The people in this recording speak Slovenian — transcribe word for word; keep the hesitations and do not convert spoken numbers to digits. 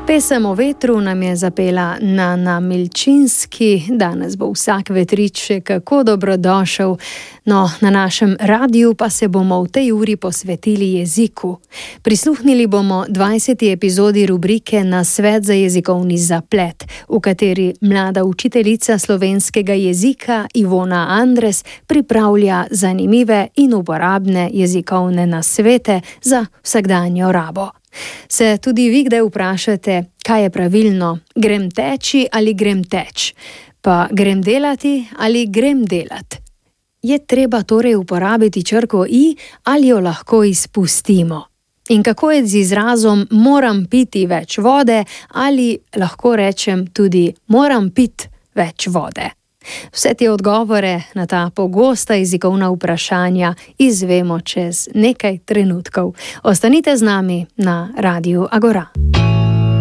Pesem o vetru nam je zapela Nana Milčinski. Danes bo vsak vetrič še kako dobrodošel. No, na našem radiju pa se bomo v tej uri posvetili jeziku. Prisluhnili bomo dvajseti epizodi rubrike Nasvet za jezikovni zaplet, v kateri mlada učiteljica slovenskega jezika Ivona Andres pripravlja zanimive in uporabne jezikovne nasvete za vsakdanjo rabo. Se tudi vi kdaj vprašate, kaj je pravilno, grem teči ali grem teč, pa grem delati ali grem delat? Je treba torej uporabiti črko i ali jo lahko izpustimo? In kako je z izrazom moram piti več vode ali lahko rečem tudi moram piti več vode? Vse te odgovore na ta pogosta jezikovna vprašanja izvemo čez nekaj trenutkov. Ostanite z nami na Radiu Agora.